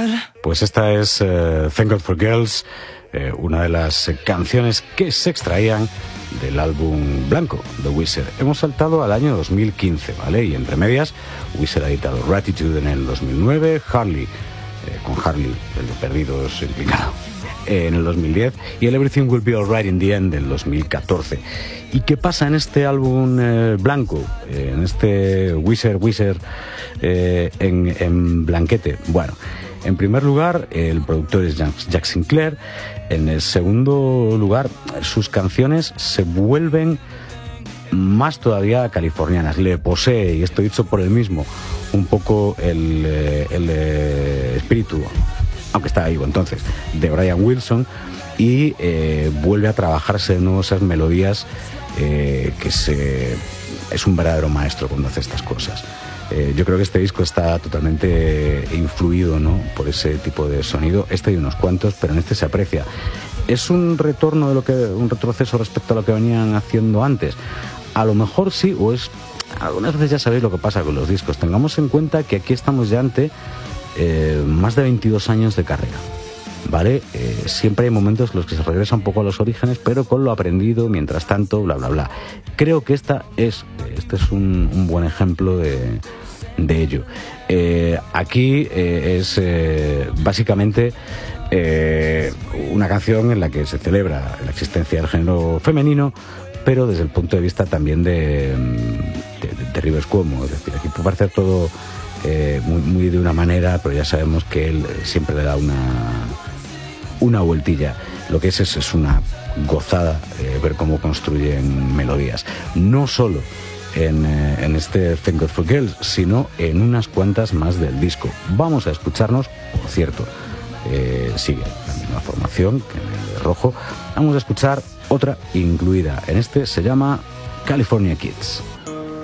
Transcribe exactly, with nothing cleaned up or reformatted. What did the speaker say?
Pues esta es uh, Thank God for Girls, eh, una de las eh, canciones que se extraían del álbum blanco de Weezer. Hemos saltado al año dos mil quince, ¿vale? Y entre medias, Weezer ha editado Gratitude en el dos mil nueve, Harley, eh, con Harley, el de Perdidos implicado, eh, en el dos mil diez, y el Everything Will Be Alright in the End del dos mil catorce. ¿Y qué pasa en este álbum eh, blanco? Eh, en este Weezer, Weezer eh, en, en blanquete. Bueno, en primer lugar, el productor es Jack Sinclair. En el segundo lugar, sus canciones se vuelven más todavía californianas. Le posee, y esto dicho por él mismo, un poco el, el, el espíritu, aunque estaba vivo entonces, de Brian Wilson, y eh, vuelve a trabajarse de nuevo esas melodías eh, que se, es un verdadero maestro cuando hace estas cosas. Eh, yo creo que este disco está totalmente influido, ¿no?, por ese tipo de sonido. Este hay unos cuantos, pero en este se aprecia. ¿Es un retorno de lo que, un retroceso respecto a lo que venían haciendo antes? A lo mejor sí, o es... Algunas veces ya sabéis lo que pasa con los discos. Tengamos en cuenta que aquí estamos ya ante eh, más de veintidós años de carrera, ¿vale? Eh, siempre hay momentos en los que se regresa un poco a los orígenes, pero con lo aprendido, mientras tanto, bla, bla, bla. Creo que esta es, este es un, un buen ejemplo de, de ello. Eh, aquí eh, es eh, básicamente eh, una canción en la que se celebra la existencia del género femenino, pero desde el punto de vista también de, de, de Rivers Cuomo. Es decir, aquí puede parecer todo eh, muy, muy de una manera, pero ya sabemos que él siempre le da una... una vueltilla. Lo que es es, es una gozada eh, ver cómo construyen melodías, no solo en, eh, en este Thank God for Girls, sino en unas cuantas más del disco. Vamos a escucharnos, por cierto, eh, sigue la misma formación que en el de rojo. Vamos a escuchar otra incluida, en este se llama California Kids.